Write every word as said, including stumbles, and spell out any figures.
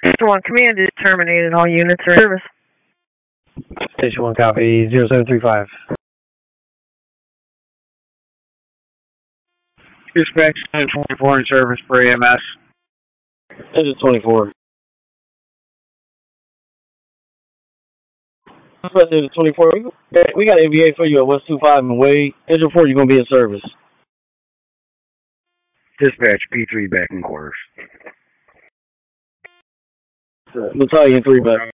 Station one command is terminated. All units are in service. Station one copy, zero seven three five. Dispatch twenty-four in service for A M S. Engine twenty-four. Engine twenty-four, we got A V A for you at West two five and Wade. Engine four, you're going to be in service. Dispatch P three back in quarters. Battalion three back.